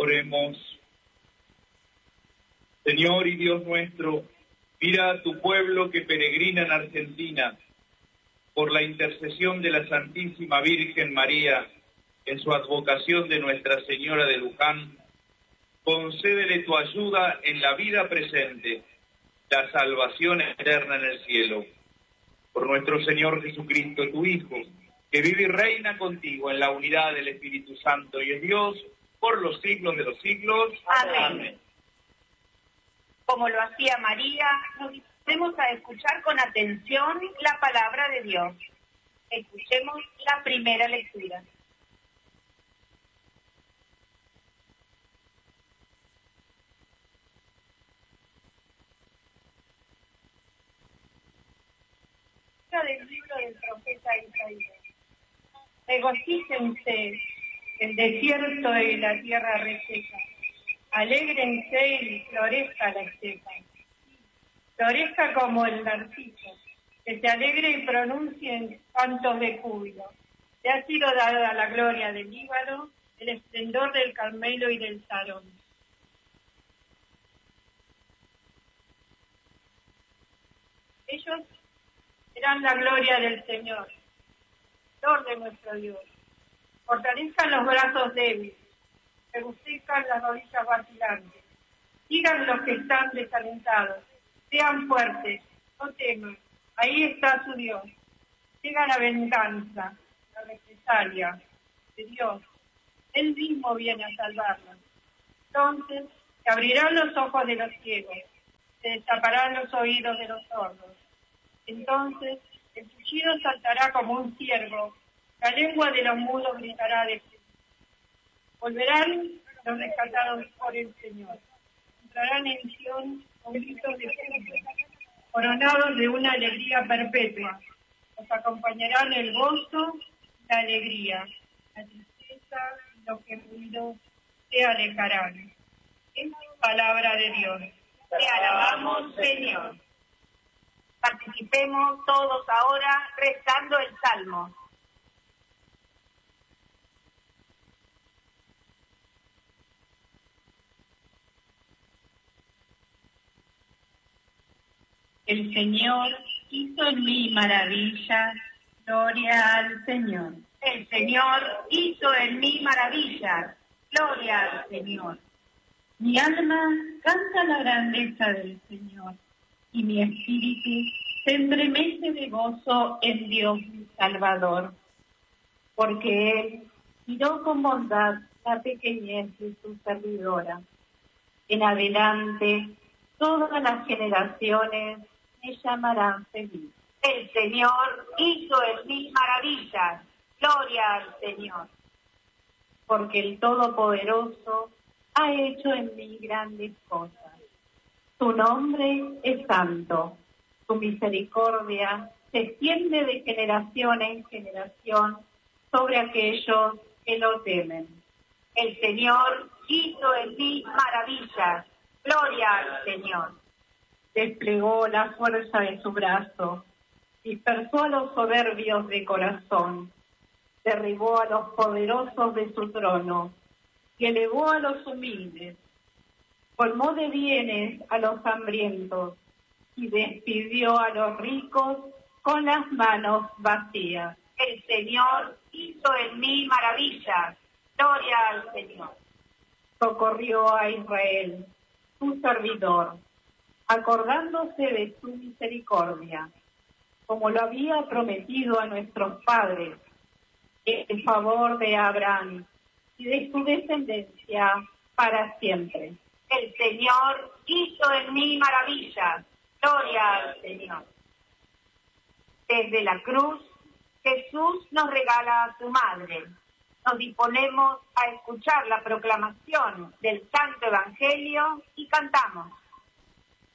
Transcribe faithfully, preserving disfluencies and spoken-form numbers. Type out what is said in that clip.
Oremos. Señor y Dios nuestro, mira a tu pueblo que peregrina en Argentina, por la intercesión de la Santísima Virgen María, en su advocación de Nuestra Señora de Luján, concédele tu ayuda en la vida presente, la salvación eterna en el cielo. Por nuestro Señor Jesucristo, tu Hijo, que vive y reina contigo en la unidad del Espíritu Santo y es Dios por los siglos de los siglos. Amén. Amén. Como lo hacía María, nos disponemos a escuchar con atención la palabra de Dios. Escuchemos la primera lectura. Del libro del profeta Isaías. Regocíjense el desierto y la tierra reseca. Alégrense y florezca la estepa. Florezca como el narciso, que se alegre y pronuncie cantos de júbilo. Le ha sido dada la gloria del Líbano, el esplendor del Carmelo y del Sarón. Ellos serán la gloria del Señor, Lord de nuestro Dios. Fortalezcan los brazos débiles, regocijan las rodillas vacilantes. Digan los que están desalentados, sean fuertes, no teman, ahí está su Dios. Llega la venganza, la represalia de Dios. Él mismo viene a salvarnos. Entonces se abrirán los ojos de los ciegos, se destaparán los oídos de los sordos. Entonces el chillido saltará como un ciervo, la lengua de los mudos gritará de felicidad. Volverán los rescatados por el Señor, entrarán en Sion con gritos de júbilo, coronados de una alegría perpetua. Los acompañarán el gozo y la alegría, la tristeza y los que ruido se alejarán. Es palabra de Dios. Te alabamos, Señor. Participemos todos ahora rezando el Salmo. El Señor hizo en mí maravillas, gloria al Señor. El Señor hizo en mí maravillas, gloria al Señor. Mi alma canta la grandeza del Señor, y mi espíritu se entremece de gozo en Dios mi Salvador, porque Él miró con bondad la pequeñez de su servidora. En adelante, todas las generaciones me llamarán feliz. El Señor hizo en mí maravillas, gloria al Señor. Porque el Todopoderoso ha hecho en mí grandes cosas. Tu nombre es santo, tu misericordia se extiende de generación en generación sobre aquellos que lo temen. El Señor hizo en mí maravillas, gloria al Señor. Desplegó la fuerza de su brazo, dispersó a los soberbios de corazón, derribó a los poderosos de su trono y elevó a los humildes. Colmó de bienes a los hambrientos y despidió a los ricos con las manos vacías. El Señor hizo en mí maravillas, gloria al Señor. Socorrió a Israel, su servidor, acordándose de su misericordia, como lo había prometido a nuestros padres, en favor de Abraham y de su descendencia para siempre. El Señor hizo en mí maravillas, gloria al Señor. Desde la cruz, Jesús nos regala a su madre. Nos disponemos a escuchar la proclamación del Santo Evangelio y cantamos.